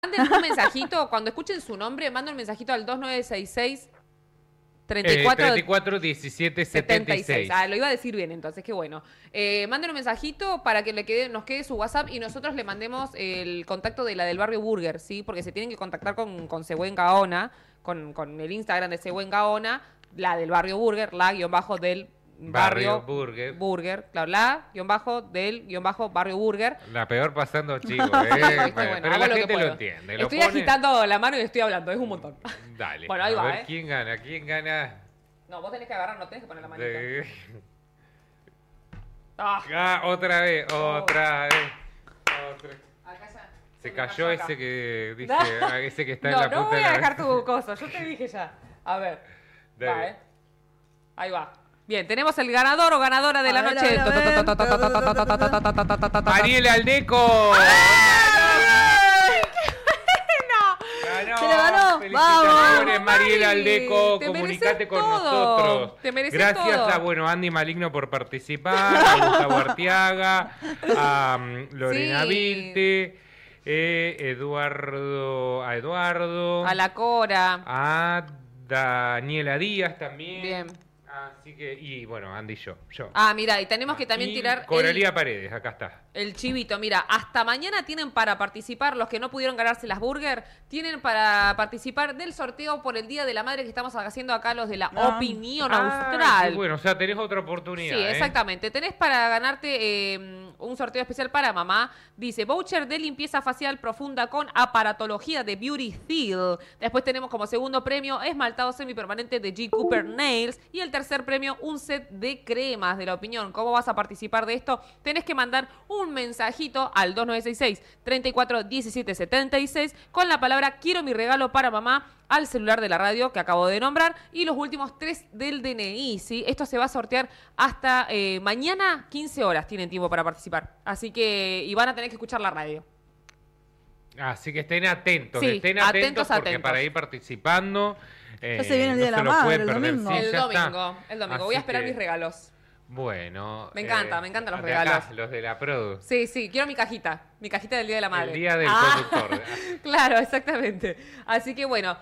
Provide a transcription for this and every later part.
Manden un mensajito, cuando escuchen su nombre, manden un mensajito al 2966 34 17 76. Ah, lo iba a decir bien, entonces, qué bueno. Manden un mensajito para que nos quede su WhatsApp y nosotros le mandemos el contacto de la del Barrio Burger, ¿sí? Porque se tienen que contactar con Cehuen Gaona, con el Instagram de Cehuen Gaona, la del Barrio Burger, la-del Barrio Burger, claro, Barrio Burger. La peor pasando chivo, Bueno, pero la gente lo entiende. Estoy agitando la mano y estoy hablando, es un montón. Dale. Bueno, ahí a va, ver quién gana. No, vos tenés que agarrar, no tenés que poner la manita. Otra vez. Acá ya. Se cayó ese que dice, ese que está en No, la punta no voy de a la dejar tu cosa, yo te dije ya. A ver. Dale. Va, Ahí va. Bien, tenemos el ganador o ganadora de la noche. Mariel Aldeco. Se lo ganó. Felicitaciones, Mariel Mari. Aldeco. Te Comunicate mereces con todo. nosotros. Te mereces Gracias todo. a Andy Maligno por participar, a Gustavo Arteaga, a Lorena Sí. Vilte, Eduardo, A la Cora. a Daniela Díaz también. Bien. Así que, y bueno, Andy y yo. Ah, mira, y tenemos que también Y tirar Coralía Paredes, acá está. el chivito. Mira, hasta mañana tienen para participar, los que no pudieron ganarse las burger, tienen para participar del sorteo por el Día de la Madre que estamos haciendo acá los de la Opinión Austral. Qué bueno, o sea, tenés otra oportunidad. Sí, exactamente. Tenés para ganarte un sorteo especial para mamá. Dice, voucher de limpieza facial profunda con aparatología de Beauty Seal. Después tenemos como segundo premio esmaltado semipermanente de G. Cooper Nails. Y el tercer premio, un set de cremas de la Opinión. ¿Cómo vas a participar de esto? Tenés que mandar un mensajito al 2966 34 17 76 con la palabra quiero mi regalo para mamá al celular de la radio que acabo de nombrar y los últimos 3 del DNI, ¿sí? Esto se va a sortear hasta mañana, 15 horas tienen tiempo para participar. Así que, y van a tener que escuchar la radio. Así que estén atentos, Sí, estén atentos porque atentos. para ir participando Ya se viene el Día de la se lo Madre, pueden el perder. domingo. Sí, el ya domingo, está. el domingo. Así Voy a esperar que, mis regalos. Bueno. Me encantan los de acá, regalos. los de la Produ. Sí, quiero mi cajita del Día de la Madre. El día del conductor. Claro, exactamente. Así que bueno,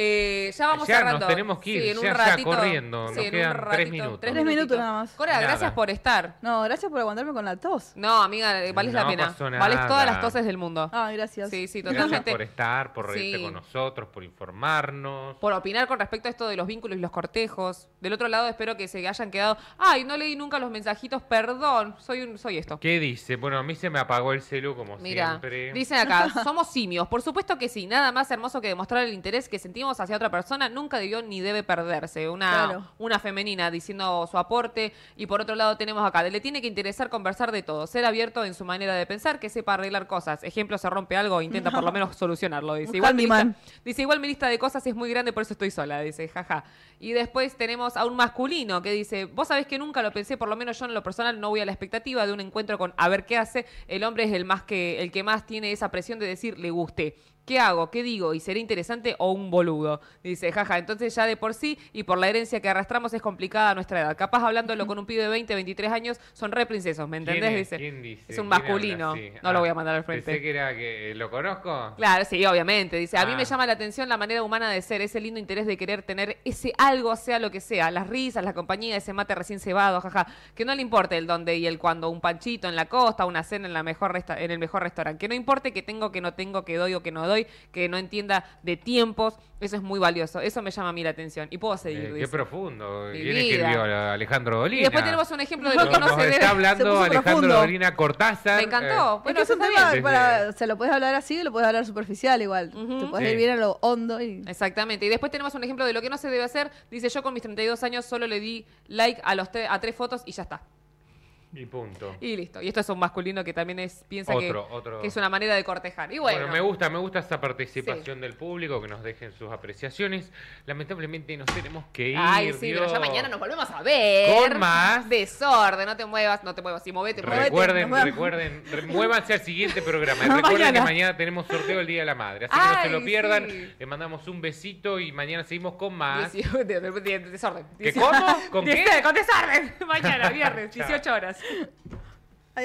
ya vamos Ya cerrando. nos tenemos que ir, Sí, en un ya ratito, corriendo. sí, Nos en quedan un 3 ratito, minutos. 3 minutos nada más. Cora, Nada. gracias por estar. No, gracias por aguantarme con la tos. No, amiga, vales la No pena. pasó nada. Vales todas las toses del mundo. Ah, gracias. Sí, sí, Gracias totalmente. por estar, por reírte Sí. con nosotros, por informarnos. Por opinar con respecto a esto de los vínculos y los cortejos. Del otro lado espero que se hayan quedado. Ay, no leí nunca los mensajitos, perdón. Soy esto. ¿Qué dice? Bueno, a mí se me apagó el celu como Mira, siempre. dicen acá, somos simios. Por supuesto que sí. Nada más hermoso que demostrar el interés que sentimos hacia otra persona. Nunca debió ni debe perderse. Claro. Una femenina diciendo su aporte. Y por otro lado tenemos acá, le tiene que interesar conversar de todo. Ser abierto en su manera de pensar, que sepa arreglar cosas. Ejemplo, se rompe algo, intenta por lo menos solucionarlo. Dice, Un igual mi handyman. igual mi lista de cosas es muy grande, por eso estoy sola. Dice, jaja. Y después tenemos a un masculino que dice, vos sabés que nunca lo pensé, por lo menos yo en lo personal no voy a la expectativa de un encuentro con a ver qué hace. El hombre es el que más tiene esa presión de decir le guste. ¿Qué hago? ¿Qué digo? ¿Y seré interesante o un boludo? Dice, jaja, entonces ya de por sí y por la herencia que arrastramos es complicada a nuestra edad. Capaz hablándolo con un pibe de 20, 23 años, son re princesos, ¿me entendés? Dice, ¿Quién dice? es un ¿Quién masculino. habla así? No lo voy a mandar al frente. Pensé que era que lo conozco. Claro, sí, obviamente. Dice, a mí Ah. me llama la atención la manera humana de ser, ese lindo interés de querer tener ese algo, sea lo que sea. Las risas, la compañía, ese mate recién cebado, jaja. Que no le importe el dónde y el cuándo, un panchito en la costa, una cena en el mejor restaurante. Que no importe que tengo, que no tengo, que doy o que no doy, que no entienda de tiempos. Eso es muy valioso. Eso me llama a mí la atención. Y puedo seguir, Qué dice. profundo. Mi ¿Quién vida. escribió? Alejandro Dolina. Y después tenemos un ejemplo de lo que no Nos se está debe. Se hablando puso Alejandro profundo. Dolina Cortázar. Me encantó. Es Bueno, que es eso un está tema bien. se lo puedes hablar así o lo puedes hablar superficial igual. Ujú. Te puedes Sí. ir bien a lo hondo y... Exactamente. Y después tenemos un ejemplo de lo que no se debe hacer. Dice, yo con mis 32 años solo le di like a 3 fotos y ya está. Y punto. Y listo. Y esto es un masculino que también piensa Otro. que es una manera de cortejar. Y bueno, Me gusta esa participación del público, que nos dejen sus apreciaciones. Lamentablemente nos tenemos que ir. Ay, sí, pero Dios. ya mañana nos volvemos a ver. Con más. Desorden, no te muevas. Sí, movete. Recuerden, nos vemos. muévanse al siguiente programa. Y recuerden Mañana. que mañana tenemos sorteo el Día de la Madre. Así que no se lo Ay, pierdan. sí. Les mandamos un besito y mañana seguimos con más. Desorden. ¿Qué cómo? ¿Con qué? Con desorden. Mañana, viernes, Chao. 18 horas.